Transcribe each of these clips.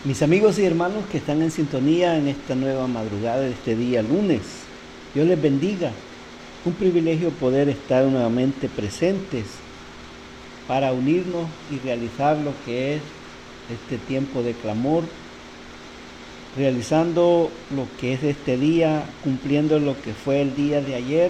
Mis amigos y hermanos que están en sintonía en esta nueva madrugada de este día lunes, Dios les bendiga. Un privilegio poder estar nuevamente presentes para unirnos y realizar lo que es este tiempo de clamor, realizando lo que es este día, cumpliendo lo que fue el día de ayer,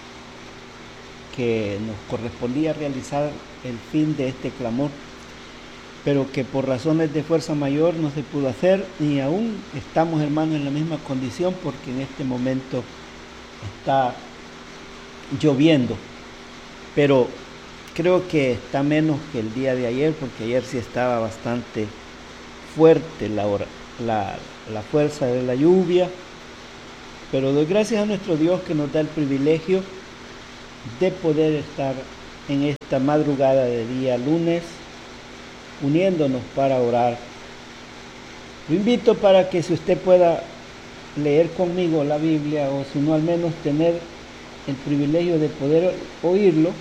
que nos correspondía realizar el fin de este clamor, pero que por razones de fuerza mayor no se pudo hacer, y aún estamos, hermanos, en la misma condición porque en este momento está lloviendo, pero creo que está menos que el día de ayer, porque ayer sí estaba bastante fuerte la fuerza de la lluvia, pero doy gracias a nuestro Dios que nos da el privilegio de poder estar en esta madrugada de día lunes, uniéndonos para orar. Lo invito para que si usted pueda leer conmigo la Biblia, o si no al menos tener el privilegio de poder oírlo.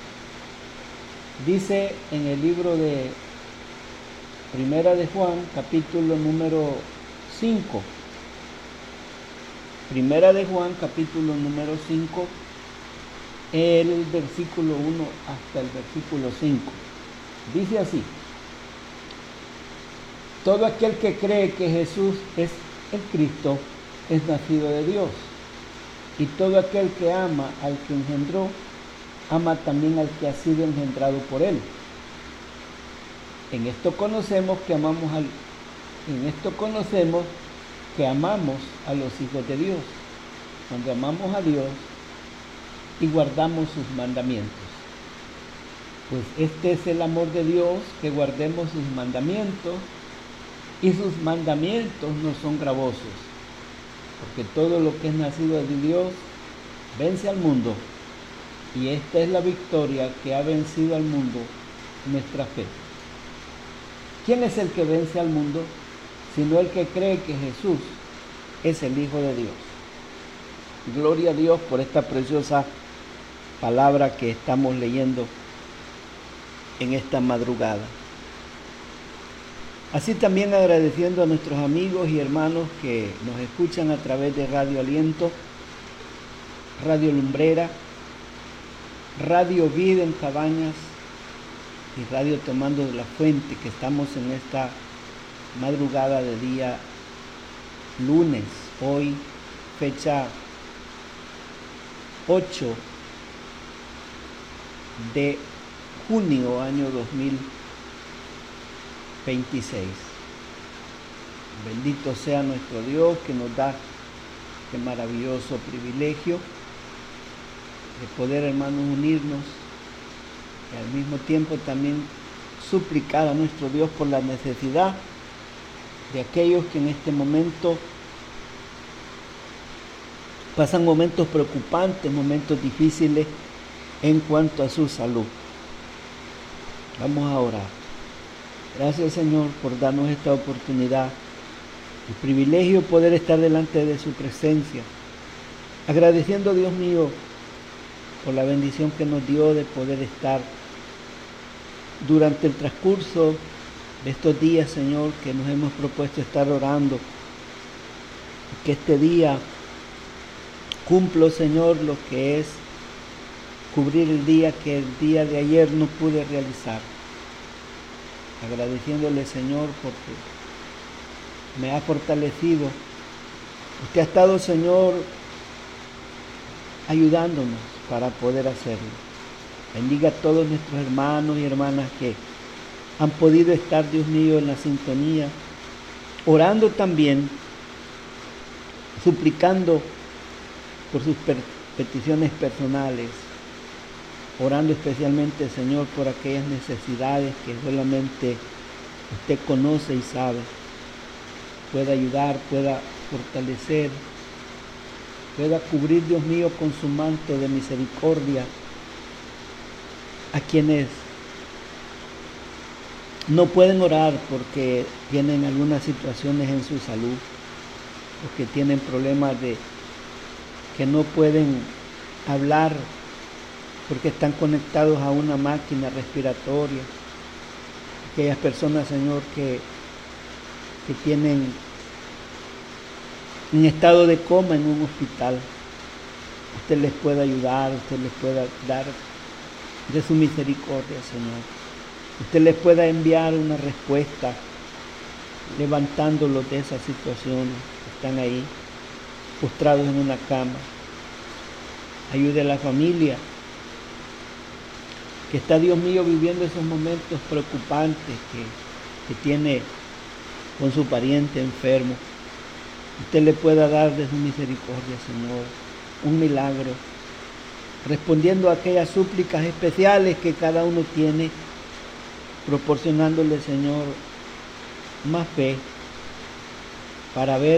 Dice en el libro de Primera de Juan, capítulo número 5. Primera de Juan, capítulo número 5, el versículo 1 hasta el versículo 5. Dice así: todo aquel que cree que Jesús es el Cristo es nacido de Dios, y todo aquel que ama al que engendró, ama también al que ha sido engendrado por él. En esto conocemos que amamos a los hijos de Dios, cuando amamos a Dios y guardamos sus mandamientos. Pues este es el amor de Dios, que guardemos sus mandamientos, y sus mandamientos no son gravosos, porque todo lo que es nacido de Dios vence al mundo, y esta es la victoria que ha vencido al mundo, nuestra fe. ¿Quién es el que vence al mundo? Sino el que cree que Jesús es el Hijo de Dios. Gloria a Dios por esta preciosa palabra que estamos leyendo en esta madrugada. Así también agradeciendo a nuestros amigos y hermanos que nos escuchan a través de Radio Aliento, Radio Lumbrera, Radio Vida en Cabañas y Radio Tomando de la Fuente, que estamos en esta madrugada de día lunes, hoy fecha 8 de junio año 2026. Bendito sea nuestro Dios que nos da este maravilloso privilegio de poder, hermanos, unirnos y al mismo tiempo también suplicar a nuestro Dios por la necesidad de aquellos que en este momento pasan momentos preocupantes, momentos difíciles en cuanto a su salud. Vamos a orar. Gracias, Señor, por darnos esta oportunidad, el privilegio de poder estar delante de su presencia, agradeciendo, Dios mío, por la bendición que nos dio de poder estar durante el transcurso de estos días, Señor, que nos hemos propuesto estar orando. Que este día cumplo, Señor, lo que es cubrir el día que el día de ayer no pude realizar. Agradeciéndole, Señor, porque me ha fortalecido. Usted ha estado, Señor, ayudándonos para poder hacerlo. Bendiga a todos nuestros hermanos y hermanas que han podido estar, Dios mío, en la sintonía, orando también, suplicando por sus peticiones personales, orando especialmente, Señor, por aquellas necesidades que solamente usted conoce y sabe. Pueda ayudar, pueda fortalecer, pueda cubrir, Dios mío, con su manto de misericordia a quienes no pueden orar porque tienen algunas situaciones en su salud, o que tienen problemas de que no pueden hablar porque están conectados a una máquina respiratoria. Aquellas personas, Señor, que que tienen en estado de coma en un hospital. Usted les pueda ayudar, usted les pueda dar de su misericordia, Señor. Usted les pueda enviar una respuesta, levantándolos de esas situaciones que están ahí, postrados en una cama. Ayude a la familia que está, Dios mío, viviendo esos momentos preocupantes que tiene con su pariente enfermo. Usted le pueda dar de su misericordia, Señor, un milagro, respondiendo a aquellas súplicas especiales que cada uno tiene, proporcionándole, Señor, más fe para ver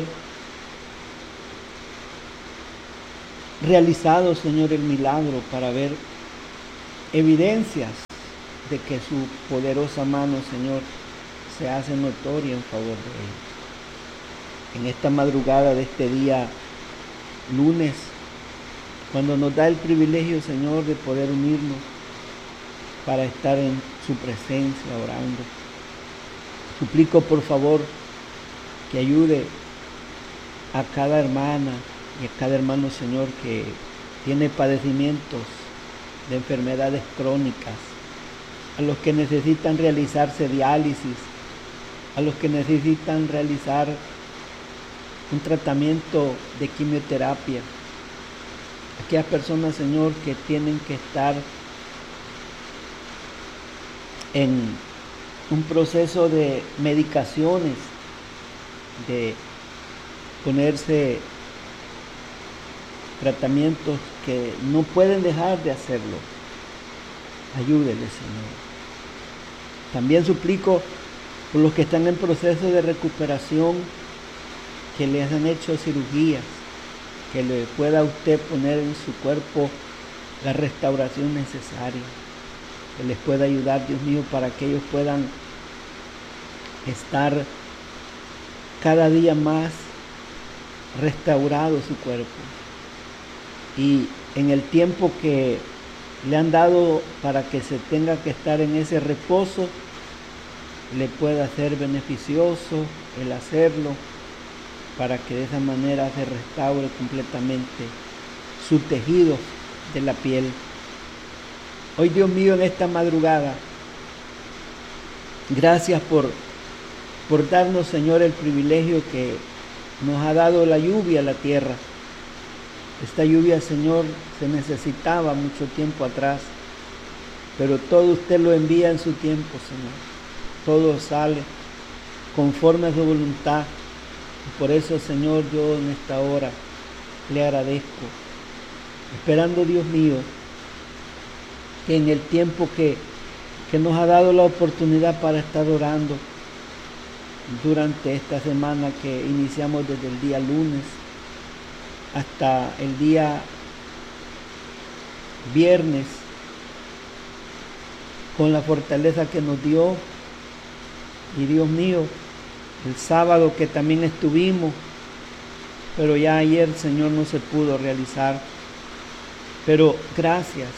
realizado, Señor, el milagro, para ver evidencias de que su poderosa mano, Señor, se hace notoria en favor de ellos. En esta madrugada de este día lunes, cuando nos da el privilegio, Señor, de poder unirnos para estar en su presencia orando, suplico por favor que ayude a cada hermana y a cada hermano, Señor, que tiene padecimientos de enfermedades crónicas, a los que necesitan realizarse diálisis, a los que necesitan realizar un tratamiento de quimioterapia, aquellas personas, Señor, que tienen que estar en un proceso de medicaciones, de ponerse tratamientos que no pueden dejar de hacerlo. Ayúdele, Señor. También suplico por los que están en proceso de recuperación, que les han hecho cirugías, que le pueda usted poner en su cuerpo la restauración necesaria, que les pueda ayudar, Dios mío, para que ellos puedan estar cada día más restaurado su cuerpo. Y en el tiempo que le han dado para que se tenga que estar en ese reposo, le pueda ser beneficioso el hacerlo, para que de esa manera se restaure completamente su tejido de la piel. Hoy, Dios mío, en esta madrugada, gracias por darnos, Señor, el privilegio que nos ha dado la lluvia a la tierra. Esta lluvia, Señor, se necesitaba mucho tiempo atrás, pero todo usted lo envía en su tiempo, Señor. Todo sale conforme a su voluntad. Y por eso, Señor, yo en esta hora le agradezco, esperando, Dios mío, que en el tiempo que nos ha dado la oportunidad para estar orando durante esta semana que iniciamos desde el día lunes hasta el día viernes, con la fortaleza que nos dio, y Dios mío, el sábado que también estuvimos, pero ya ayer, Señor, no se pudo realizar. Pero gracias,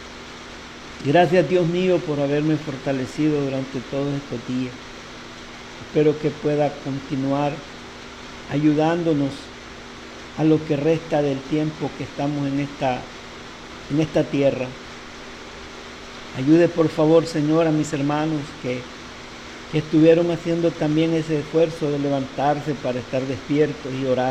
Dios mío, por haberme fortalecido durante todos estos días. Espero que pueda continuar ayudándonos a lo que resta del tiempo que estamos en esta tierra. Ayude, por favor, Señor, a mis hermanos que estuvieron haciendo también ese esfuerzo de levantarse para estar despiertos y orar.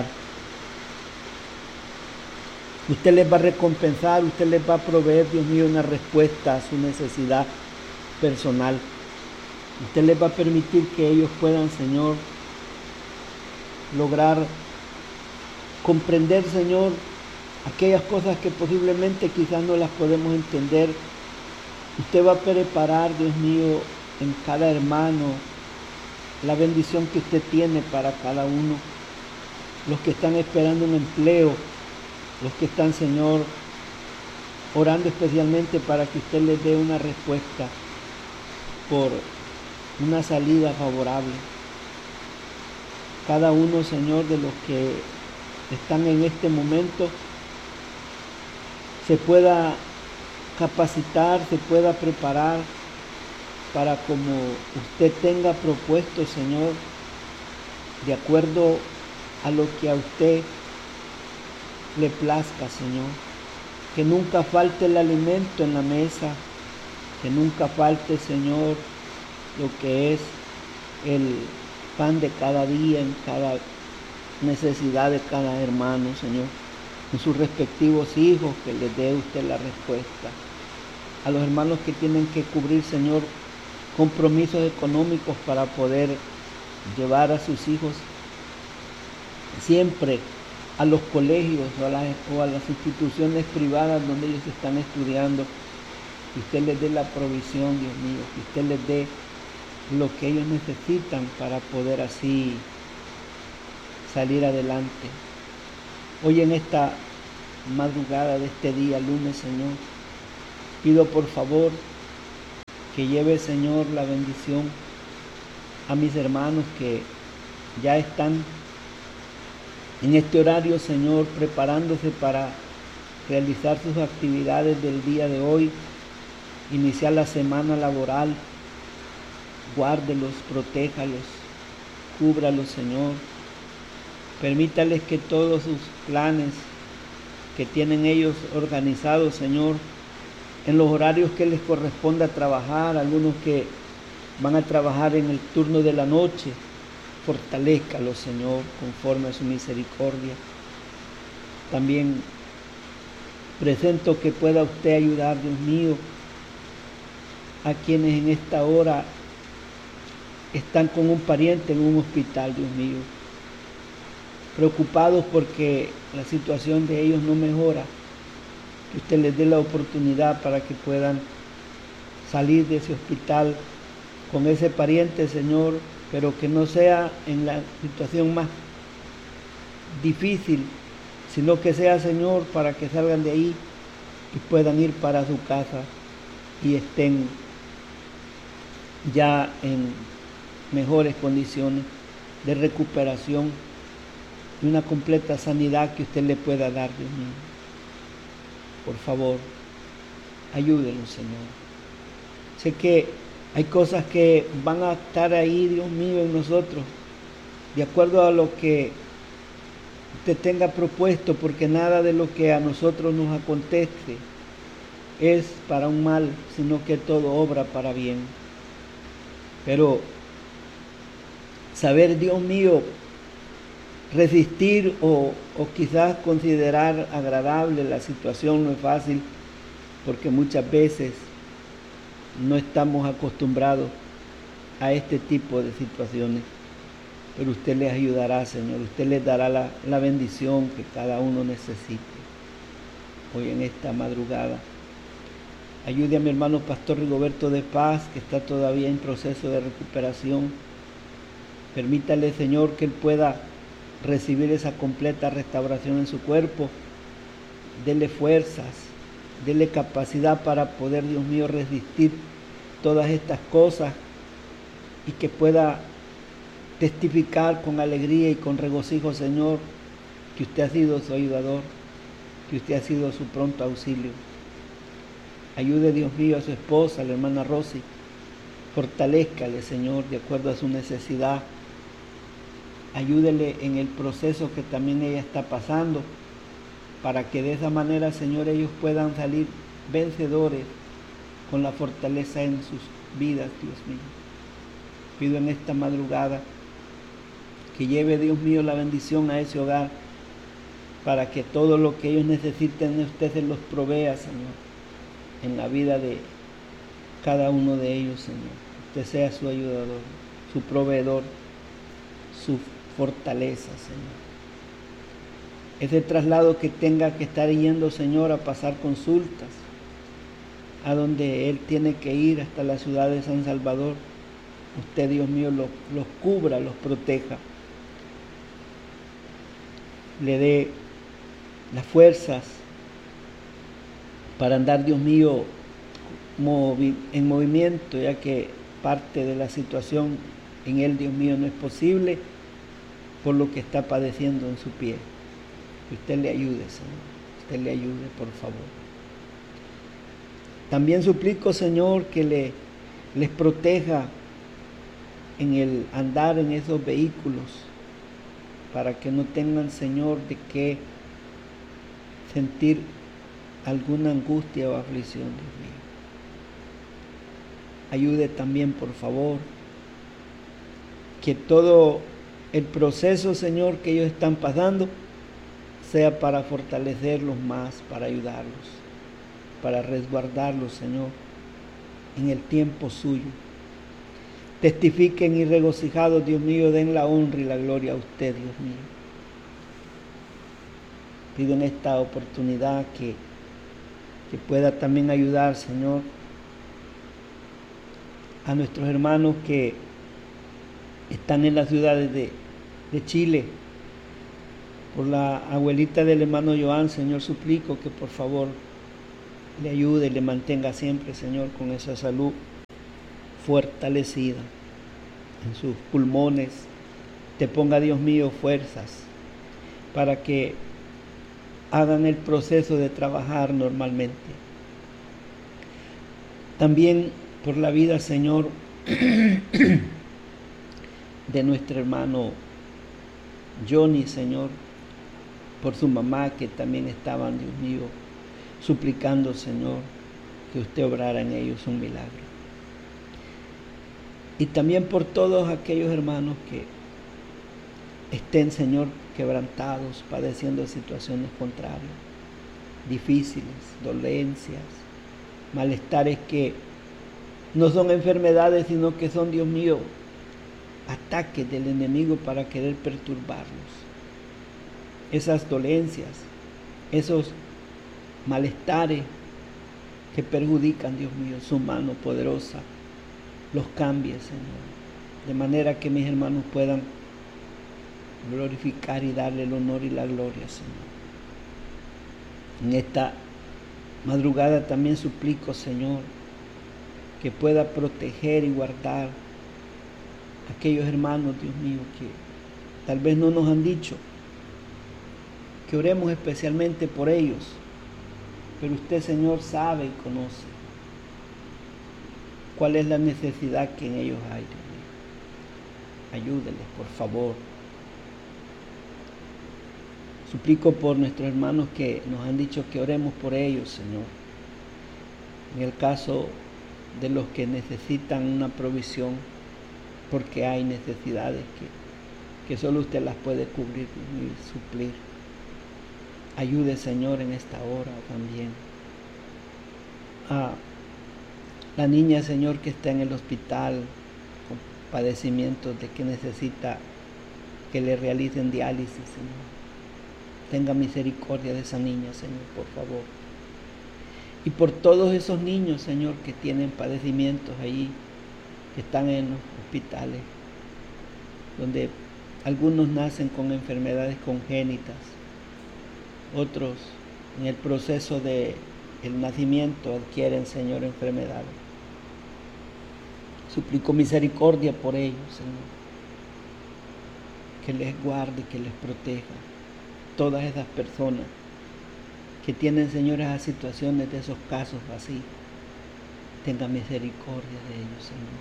Usted les va a recompensar, usted les va a proveer, Dios mío, una respuesta a su necesidad personal. Usted les va a permitir que ellos puedan, Señor, lograr comprender, Señor, aquellas cosas que posiblemente quizás no las podemos entender. Usted va a preparar, Dios mío, en cada hermano la bendición que usted tiene para cada uno. Los que están esperando un empleo, los que están, Señor, orando especialmente para que usted les dé una respuesta por una salida favorable. Cada uno, Señor, de los que están en este momento se pueda capacitar, se pueda preparar para, como usted tenga propuesto, Señor, de acuerdo a lo que a usted le plazca, Señor. Que nunca falte el alimento en la mesa, que nunca falte, Señor, lo que es el pan de cada día, en cada necesidad de cada hermano, Señor. En sus respectivos hijos, que les dé usted la respuesta. A los hermanos que tienen que cubrir, Señor, compromisos económicos para poder llevar a sus hijos siempre a los colegios o a las instituciones privadas donde ellos están estudiando. Que usted les dé la provisión, Dios mío, que usted les dé lo que ellos necesitan para poder así salir adelante. Hoy en esta madrugada de este día, lunes, Señor, pido por favor que lleve, Señor, la bendición a mis hermanos que ya están en este horario, Señor, preparándose para realizar sus actividades del día de hoy, iniciar la semana laboral. Guárdelos, protéjalos, cúbralos, Señor. Permítales que todos sus planes que tienen ellos organizados, Señor, en los horarios que les corresponda trabajar, algunos que van a trabajar en el turno de la noche, fortalézcalos, Señor, conforme a su misericordia. También presento que pueda usted ayudar, Dios mío, a quienes en esta hora están con un pariente en un hospital, Dios mío, preocupados porque la situación de ellos no mejora. Que usted les dé la oportunidad para que puedan salir de ese hospital con ese pariente, Señor, pero que no sea en la situación más difícil, sino que sea, Señor, para que salgan de ahí y puedan ir para su casa y estén ya en mejores condiciones de recuperación y una completa sanidad que usted le pueda dar, Dios mío. Por favor, ayúdenos, Señor. Sé que hay cosas que van a estar ahí, Dios mío, en nosotros, de acuerdo a lo que usted tenga propuesto, porque nada de lo que a nosotros nos acontece es para un mal, sino que todo obra para bien. Pero saber, Dios mío, resistir o quizás considerar agradable la situación no es fácil, porque muchas veces no estamos acostumbrados a este tipo de situaciones. Pero usted les ayudará, Señor, usted les dará la bendición que cada uno necesite hoy en esta madrugada. Ayude a mi hermano Pastor Rigoberto de Paz, que está todavía en proceso de recuperación. Permítale, Señor, que él pueda recibir esa completa restauración en su cuerpo. Dele fuerzas, dele capacidad para poder, Dios mío, resistir todas estas cosas y que pueda testificar con alegría y con regocijo, Señor, que usted ha sido su ayudador, que usted ha sido su pronto auxilio. Ayude, Dios mío, a su esposa, la hermana Rosy. Fortalézcale, Señor, de acuerdo a su necesidad. Ayúdele en el proceso que también ella está pasando, para que de esa manera, Señor, ellos puedan salir vencedores con la fortaleza en sus vidas, Dios mío. Pido en esta madrugada que lleve, Dios mío, la bendición a ese hogar, para que todo lo que ellos necesiten usted se los provea, Señor, en la vida de cada uno de ellos, Señor. Usted sea su ayudador, su proveedor, su fortaleza, Señor. Ese traslado que tenga que estar yendo, Señor, a pasar consultas, a donde él tiene que ir hasta la ciudad de San Salvador, usted, Dios mío, los cubra, los proteja, le dé las fuerzas para andar, Dios mío, en movimiento, ya que parte de la situación en él, Dios mío, no es posible por lo que está padeciendo en su pie. Que usted le ayude, Señor, usted le ayude, por favor. También suplico, Señor, que les proteja en el andar en esos vehículos, para que no tengan, Señor, de qué sentir alguna angustia o aflicción, Dios mío. Ayude también, por favor, que todo el proceso, Señor, que ellos están pasando sea para fortalecerlos más, para ayudarlos, para resguardarlos, Señor, en el tiempo suyo. Testifiquen y regocijados, Dios mío, den la honra y la gloria a usted, Dios mío. Pido en esta oportunidad que pueda también ayudar, Señor, a nuestros hermanos que están en las ciudades de Chile. Por la abuelita del hermano Joan, Señor, suplico que por favor le ayude y le mantenga siempre, Señor, con esa salud fortalecida en sus pulmones. Te ponga, Dios mío, fuerzas para que hagan el proceso de trabajar normalmente. También por la vida, Señor, de nuestro hermano Johnny, Señor, por su mamá, que también estaban, Dios mío, suplicando, Señor, que usted obrara en ellos un milagro. Y también por todos aquellos hermanos que estén, Señor, quebrantados, padeciendo situaciones contrarias, difíciles, dolencias, malestares que no son enfermedades, sino que son, Dios mío, ataques del enemigo para querer perturbarlos. Esas dolencias, esos malestares que perjudican, Dios mío, su mano poderosa, los cambie, Señor, de manera que mis hermanos puedan glorificar y darle el honor y la gloria, Señor. En esta madrugada también suplico, Señor, que pueda proteger y guardar a aquellos hermanos, Dios mío, que tal vez no nos han dicho, que oremos especialmente por ellos, pero usted, Señor, sabe y conoce cuál es la necesidad que en ellos hay, Dios mío. Ayúdenles, por favor. Suplico por nuestros hermanos que nos han dicho que oremos por ellos, Señor. En el caso de los que necesitan una provisión, porque hay necesidades que solo usted las puede cubrir y suplir. Ayude, Señor, en esta hora también a la niña, Señor, que está en el hospital con padecimientos de que necesita que le realicen diálisis, Señor. Tenga misericordia de esa niña, Señor, por favor. Y por todos esos niños, Señor, que tienen padecimientos ahí, que están en los hospitales, donde algunos nacen con enfermedades congénitas, otros en el proceso del nacimiento adquieren, Señor, enfermedades. Suplico misericordia por ellos, Señor, que les guarde, que les proteja. Todas esas personas que tienen, Señor, esas situaciones de esos casos así, tenga misericordia de ellos, Señor.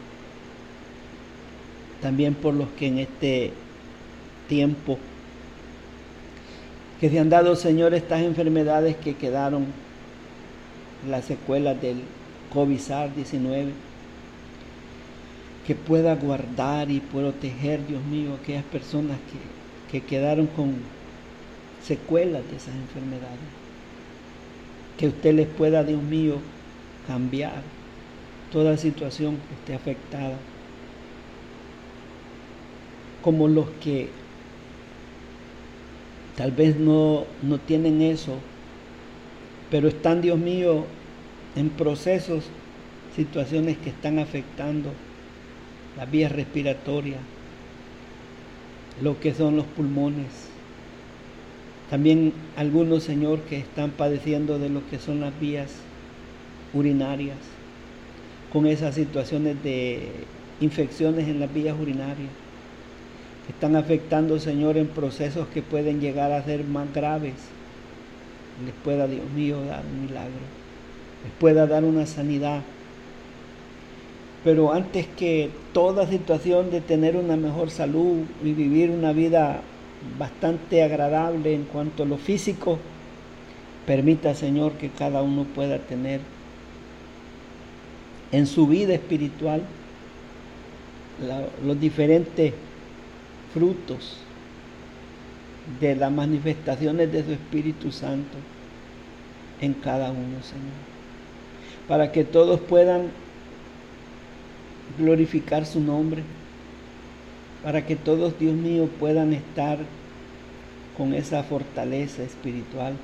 También por los que en este tiempo que se han dado, Señor, estas enfermedades que quedaron, las secuelas del COVID-19, que pueda guardar y proteger, Dios mío, aquellas personas que quedaron con secuelas de esas enfermedades. Que usted les pueda, Dios mío, cambiar toda situación que esté afectada. Como los que tal vez no tienen eso, pero están, Dios mío, en procesos, situaciones que están afectando las vías respiratorias, lo que son los pulmones. También algunos, Señor, que están padeciendo de lo que son las vías urinarias, con esas situaciones de infecciones en las vías urinarias, que están afectando, Señor, en procesos que pueden llegar a ser más graves. Les pueda, Dios mío, dar un milagro, les pueda dar una sanidad. Pero antes que toda situación de tener una mejor salud y vivir una vida bastante agradable en cuanto a lo físico. Permita, Señor, que cada uno pueda tener en su vida espiritual los diferentes frutos de las manifestaciones de su Espíritu Santo en cada uno, Señor, para que todos puedan glorificar su nombre, para que todos, Dios mío, puedan estar con esa fortaleza espiritual.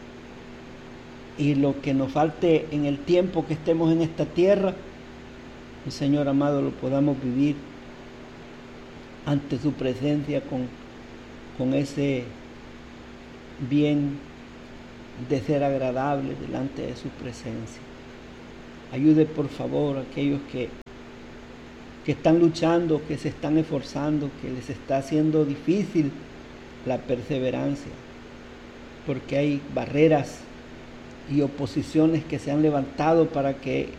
Y lo que nos falte en el tiempo que estemos en esta tierra, el Señor amado, lo podamos vivir ante su presencia con ese bien de ser agradable delante de su presencia. Ayude por favor a aquellos que están luchando, que se están esforzando, que les está haciendo difícil la perseverancia, porque hay barreras y oposiciones que se han levantado para que